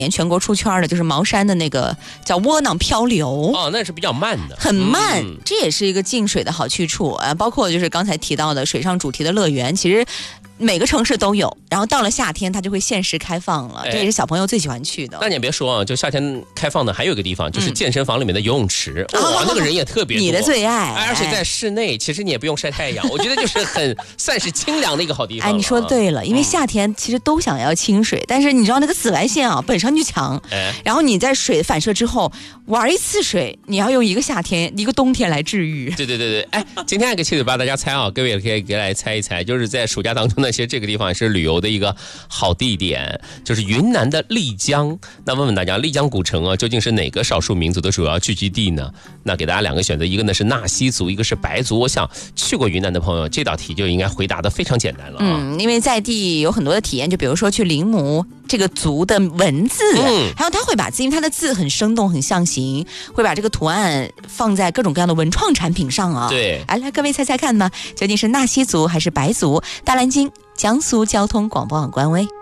全国出圈的就是茅山的那个叫窝囊漂流那是比较慢的， 很慢，这也是一个进水的好去处包括就是刚才提到的水上主题的乐园，其实每个城市都有，然后到了夏天它就会限时开放了，这也是小朋友最喜欢去的。 那你也别说就夏天开放的还有一个地方，就是健身房里面的游泳池，那个人也特别多， 你的最爱， 而且在室内，其实你也不用晒太阳，我觉得就是很算是清凉的一个好地方。 你说对了，因为夏天其实都想要清水，但是你知道那个紫外线本身就强，然后你在水反射之后玩一次水，你要用一个夏天一个冬天来治愈。 对，今天给7嘴8大家猜各位也可以来猜一猜，就是在暑假当中那些这个地方是旅游的一个好地点，就是云南的丽江。那问问大家，丽江古城究竟是哪个少数民族的主要聚集地呢？那给大家2个选择，一个呢是纳西族，一个是白族。我想去过云南的朋友，这道题就应该回答的非常简单了因为在地有很多的体验，就比如说去临摹这个族的文字，还有他会把因为他的字很生动很象形，会把这个图案放在各种各样的文创产品上对， 来各位猜猜看吧，究竟是纳西族还是白族？大蓝鲸江苏交通广播网官微。